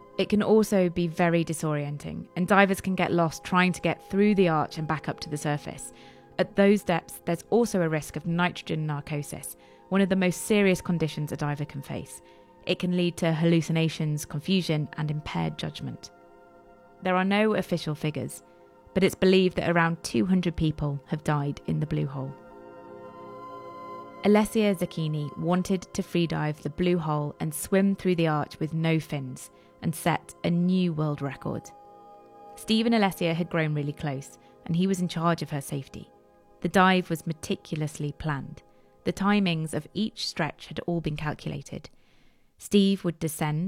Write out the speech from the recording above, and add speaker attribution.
Speaker 1: It can also be very disorienting, and divers can get lost trying to get through the arch and back up to the surface. At those depths, there's also a risk of nitrogen narcosis, one of the most serious conditions a diver can face. It can lead to hallucinations, confusion, and impaired judgment. There are no official figures, but it's believed that around 200 people have died in the Blue Hole. Alessia Zecchini wanted to freedive the Blue Hole and swim through the arch with no fins, and set a new world record. Steve and Alessia had grown really close, and he was in charge of her safety. The dive was meticulously planned. The timings of each stretch had all been calculated. Steve would descend